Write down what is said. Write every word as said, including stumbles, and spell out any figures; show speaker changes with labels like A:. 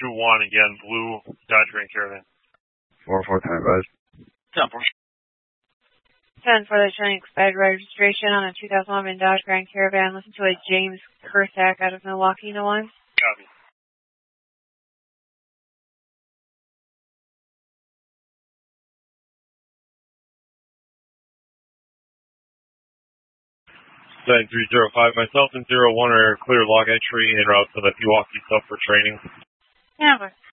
A: two one, again, blue Dodge Grand Caravan.
B: four four time, bud.
C: ten four.
D: ten for the showing expired registration on a two thousand eleven Dodge Grand Caravan. Listen to a James Kursak out of Milwaukee, no one.
A: Copy. Seven three zero five. Myself and zero one are clear log entry en route to the Pewaukee sub for training.
D: Yeah, but